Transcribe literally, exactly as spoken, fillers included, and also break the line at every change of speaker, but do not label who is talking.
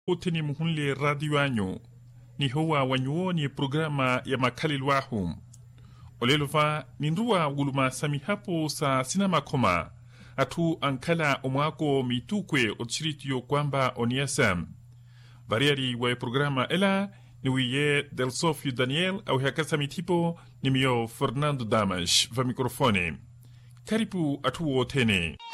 Uteni muhunle radio anyo ni hoa wanyo ni programa ya makali lwahu olelova ninruwa wuluma sami hapo sa sinama koma atu ankala omwako mitukwe otshiritiyo kwamba oniasam variari wa programa ela ni wiye del Sofio Daniel au hakasa mitipo ni mio Fernando Damas va mikrofone karibu atu wotene.